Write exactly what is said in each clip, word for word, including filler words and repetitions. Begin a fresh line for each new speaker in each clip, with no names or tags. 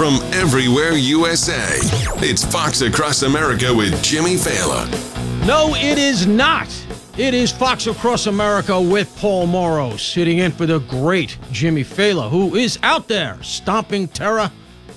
from everywhere U S A. It's Fox Across America with Jimmy Failla.
No, it is not. It is Fox Across America with Paul Morrow, sitting in for the great Jimmy Failla, who is out there stomping terror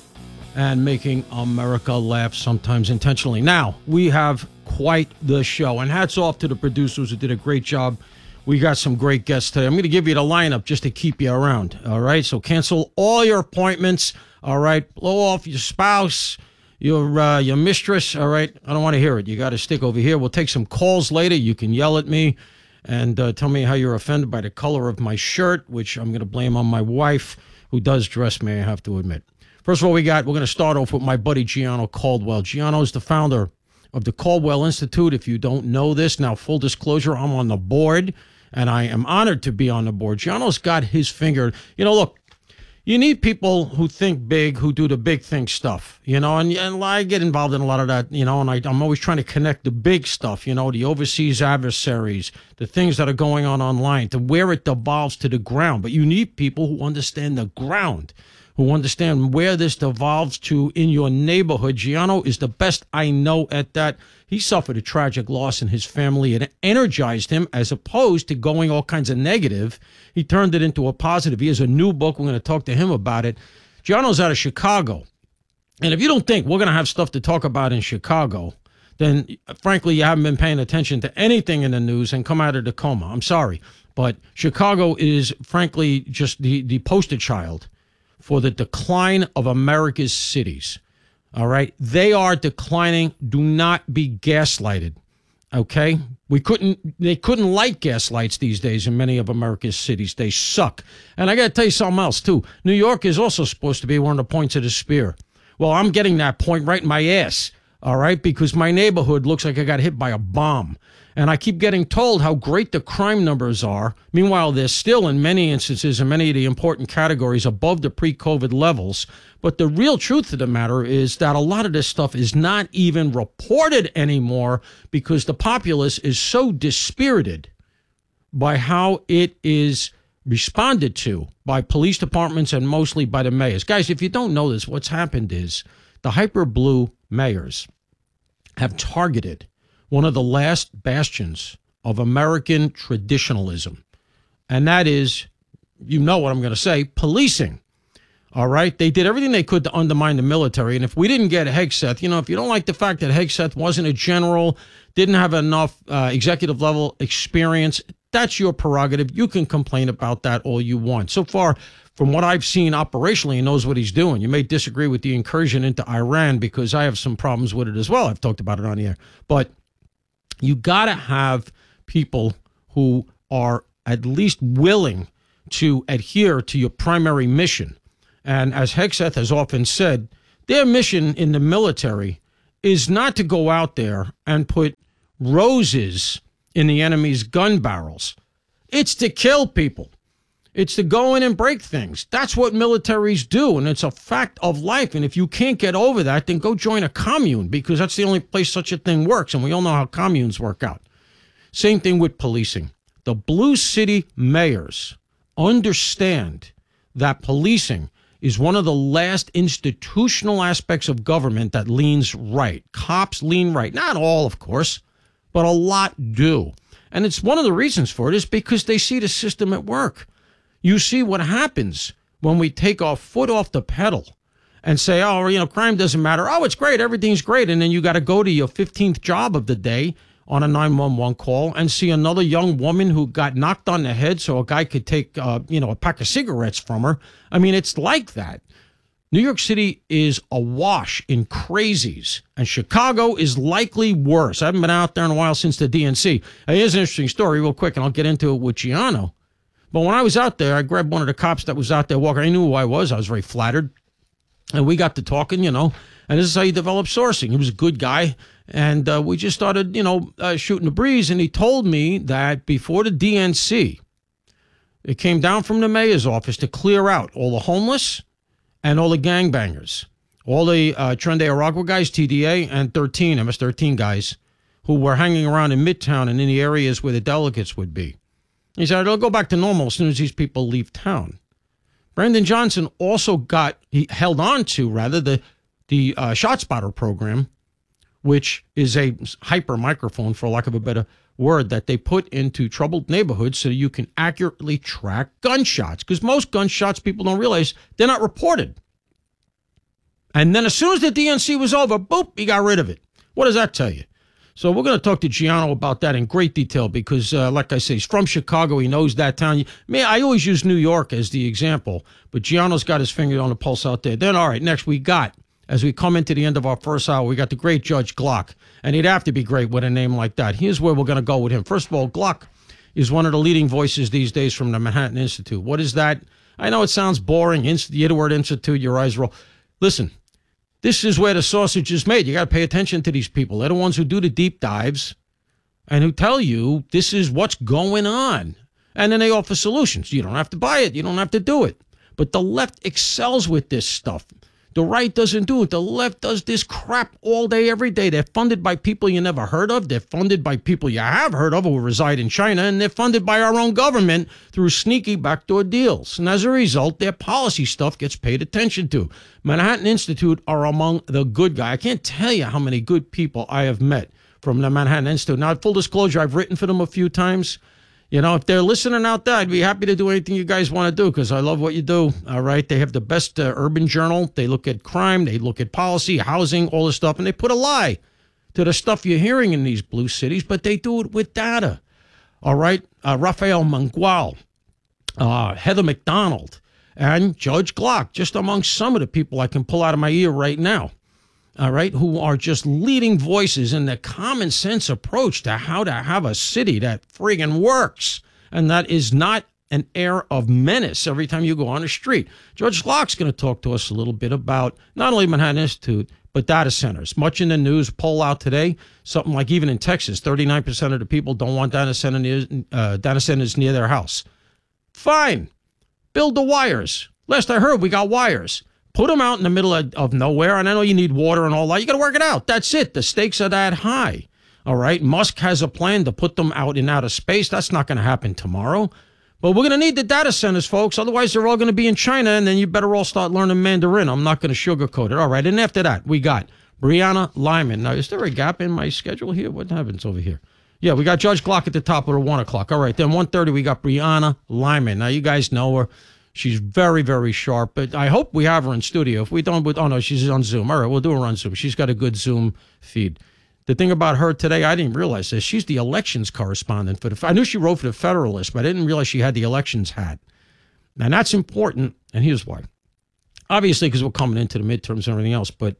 and making America laugh, sometimes intentionally. Now, we have quite the show, and hats off to the producers who did a great job. We got some great guests today. I'm going to give you the lineup just to keep you around, all right? So cancel all your appointments, all right? Blow off your spouse, your uh, your mistress, all right? I don't want to hear it. You got to stick over here. We'll take some calls later. You can yell at me and uh, tell me how you're offended by the color of my shirt, which I'm going to blame on my wife, who does dress me, I have to admit. First of all, we got, we're going to start off with my buddy Gianno Caldwell. Gianno is the founder of the Caldwell Institute. If you don't know this, now full disclosure, I'm on the board, and I am honored to be on the board. Gianno's got his finger. You know, look, you need people who think big, who do the big thing stuff, you know, and, and I get involved in a lot of that, you know, and I, I'm always trying to connect the big stuff, you know, the overseas adversaries, the things that are going on online, to where it devolves to the ground. But you need people who understand the ground, who understand where this devolves to in your neighborhood. Gianno is the best I know at that. He suffered a tragic loss in his family. It energized him, as opposed to going all kinds of negative. He turned it into a positive. He has a new book. We're going to talk to him about it. Gianno's out of Chicago. And if you don't think we're going to have stuff to talk about in Chicago, then, frankly, you haven't been paying attention to anything in the news and come out of the coma. I'm sorry. But Chicago is, frankly, just the, the poster child for the decline of America's cities. All right? They are declining. Do not be gaslighted. Okay? We couldn't, they couldn't light gas lights these days in many of America's cities. They suck. And I got to tell you something else, too. New York is also supposed to be one of the points of the spear. Well, I'm getting that point right in my ass. All right? Because my neighborhood looks like I got hit by a bomb. And I keep getting told how great the crime numbers are. Meanwhile, they're still, in many instances, in many of the important categories, above the pre-COVID levels. But the real truth of the matter is that a lot of this stuff is not even reported anymore because the populace is so dispirited by how it is responded to by police departments and mostly by the mayors. Guys, if you don't know this, what's happened is the hyper blue mayors have targeted one of the last bastions of American traditionalism, and that is, you know what I'm going to say, policing. All right? They did everything they could to undermine the military, and if we didn't get Hegseth, you know, if you don't like the fact that Hegseth wasn't a general, didn't have enough uh, executive-level experience, that's your prerogative. You can complain about that all you want. So far, from what I've seen operationally, he knows what he's doing. You may disagree with the incursion into Iran because I have some problems with it as well. I've talked about it on the air. But you got to have people who are at least willing to adhere to your primary mission. And as Hegseth has often said, their mission in the military is not to go out there and put roses in the enemy's gun barrels. It's to kill people. It's to go in and break things. That's what militaries do, and it's a fact of life. And if you can't get over that, then go join a commune, because that's the only place such a thing works, and we all know how communes work out. Same thing with policing. The blue city mayors understand that policing is one of the last institutional aspects of government that leans right. Cops lean right. Not all, of course, but a lot do. And it's one of the reasons for it is because they see the system at work. You see what happens when we take our foot off the pedal and say, oh, you know, crime doesn't matter. Oh, it's great. Everything's great. And then you got to go to your fifteenth job of the day on a nine one one call and see another young woman who got knocked on the head so a guy could take, uh, you know, a pack of cigarettes from her. I mean, it's like that. New York City is awash in crazies, and Chicago is likely worse. I haven't been out there in a while since the D N C. Here's an interesting story real quick, and I'll get into it with Gianno. But when I was out there, I grabbed one of the cops that was out there walking. I knew who I was. I was very flattered. And we got to talking, you know, and this is how you develop sourcing. He was a good guy. And uh, we just started, you know, uh, shooting the breeze. And he told me that before the D N C, it came down from the mayor's office to clear out all the homeless and all the gangbangers, all the uh, Tren de Aragua guys, T D A, and thirteen, M S thirteen guys, who were hanging around in Midtown and in the areas where the delegates would be. He said, it'll go back to normal as soon as these people leave town. Brandon Johnson also got, he held on to, rather, the, the uh, ShotSpotter program, which is a hyper microphone, for lack of a better word, that they put into troubled neighborhoods so you can accurately track gunshots. Because most gunshots, people don't realize, they're not reported. And then as soon as the D N C was over, boop, he got rid of it. What does that tell you? So we're going to talk to Giano about that in great detail because, uh, like I say, he's from Chicago. He knows that town. Man, I always use New York as the example, but Giano's got his finger on the pulse out there. Then, all right, next we got, as we come into the end of our first hour, we got the great Judge Glock, and he'd have to be great with a name like that. Here's where we're going to go with him. First of all, Glock is one of the leading voices these days from the Manhattan Institute. What is that? I know it sounds boring. Inst- you hear the word institute, your eyes roll. Listen. This is where the sausage is made. You got to pay attention to these people. They're the ones who do the deep dives and who tell you this is what's going on. And then they offer solutions. You don't have to buy it. You don't have to do it. But the left excels with this stuff. The right doesn't do it. The left does this crap all day, every day. They're funded by people you never heard of. They're funded by people you have heard of who reside in China. And they're funded by our own government through sneaky backdoor deals. And as a result, their policy stuff gets paid attention to. Manhattan Institute are among the good guys. I can't tell you how many good people I have met from the Manhattan Institute. Now, full disclosure, I've written for them a few times. You know, if they're listening out there, I'd be happy to do anything you guys want to do because I love what you do, all right? They have the best uh, urban journal. They look at crime. They look at policy, housing, all this stuff, and they put a lie to the stuff you're hearing in these blue cities, but they do it with data, all right? Uh, Rafael Mangual, uh, Heather McDonald, and Judge Glock, just among some of the people I can pull out of my ear right now. All right, who are just leading voices in the common sense approach to how to have a city that friggin' works and that is not an air of menace every time you go on the street. Judge Glock's going to talk to us a little bit about not only Manhattan Institute, but data centers. Much in the news, poll out today, something like even in Texas, thirty-nine percent of the people don't want data centers, uh, data centers near their house. Fine, build the wires. Last I heard, we got wires. Put them out in the middle of, of nowhere, and I know you need water and all that. You got to work it out. That's it. The stakes are that high. All right? Musk has a plan to put them out in outer space. That's not going to happen tomorrow. But we're going to need the data centers, folks. Otherwise, they're all going to be in China, and then you better all start learning Mandarin. I'm not going to sugarcoat it. All right, and after that, we got Brianna Lyman. Now, is there a gap in my schedule here? What happens over here? Yeah, we got Judge Glock at the top of the one o'clock. All right, then one thirty, we got Brianna Lyman. Now, you guys know her. She's very, very sharp, but I hope we have her in studio. If we don't, oh no, she's on Zoom. All right, we'll do her on Zoom. She's got a good Zoom feed. The thing about her today, I didn't realize this. She's the elections correspondent for the, I knew she wrote for the Federalist, but I didn't realize she had the elections hat. And that's important, and here's why. Obviously, because we're coming into the midterms and everything else, but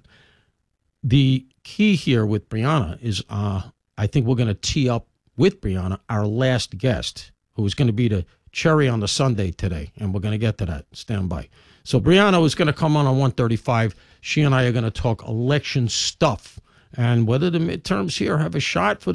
the key here with Brianna is uh, I think we're going to tee up with Brianna our last guest, who is going to be the cherry on the sundae today, and we're going to get to that. Stand by. So Brianna is going to come on on one thirty-five. She and I are going to talk election stuff and whether the midterms here have a shot for